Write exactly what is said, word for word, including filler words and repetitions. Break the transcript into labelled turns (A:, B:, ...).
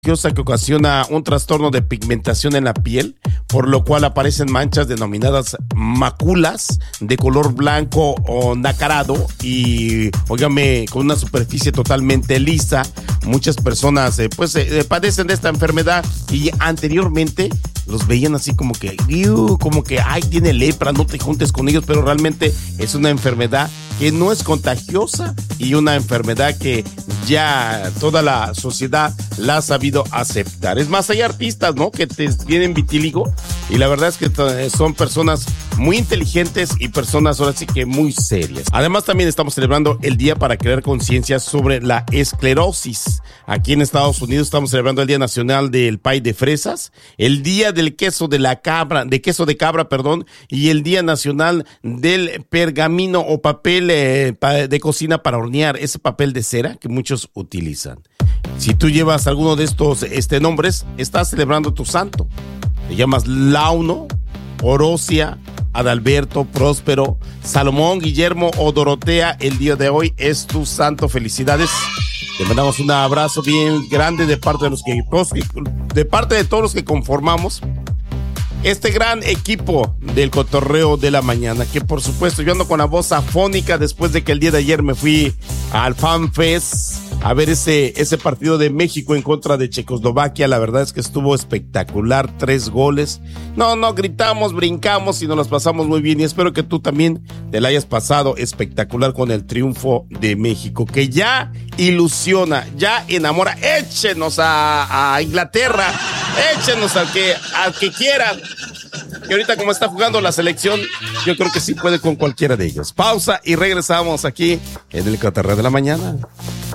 A: que ocasiona un trastorno de pigmentación en la piel, por lo cual aparecen manchas denominadas máculas de color blanco o nacarado y, óigame, con una superficie totalmente lisa. Muchas personas eh, pues eh, padecen de esta enfermedad y anteriormente los veían así como que, uh, como que, ay, tiene lepra, no te juntes con ellos, pero realmente es una enfermedad que no es contagiosa y una enfermedad que ya toda la sociedad la ha sabido aceptar. Es más, hay artistas, ¿no?, que te tienen vitíligo y la verdad es que t- son personas muy inteligentes y personas ahora sí que muy serias. Además, también estamos celebrando el día para crear conciencia sobre la esclerosis. Aquí en Estados Unidos estamos celebrando el Día Nacional del Pay de Fresas, el Día del Queso de la Cabra, de Queso de Cabra, perdón, y el Día Nacional del Pergamino o papel eh, de cocina para hornear, ese papel de cera que muchos utilizan. Si tú llevas alguno de estos este, nombres, estás celebrando tu santo. Te llamas Launo, Orosia, Adalberto, Próspero, Salomón, Guillermo o Dorotea. El día de hoy es tu santo. Felicidades. Te mandamos un abrazo bien grande de parte de los que, de parte de todos los que conformamos este gran equipo del Cotorreo de la Mañana, que por supuesto yo ando con la voz afónica después de que el día de ayer me fui al Fan Fest a ver ese, ese partido de México en contra de Checoslovaquia. La verdad es que estuvo espectacular, tres goles. No, no, gritamos, brincamos y nos las pasamos muy bien y espero que tú también te la hayas pasado espectacular con el triunfo de México, que ya ilusiona, ya enamora. Échenos a, a Inglaterra, échenos al que, al que quieran. Y ahorita como está jugando la selección, yo creo que sí puede con cualquiera de ellos. Pausa y regresamos aquí en el Cotorreo de la Mañana.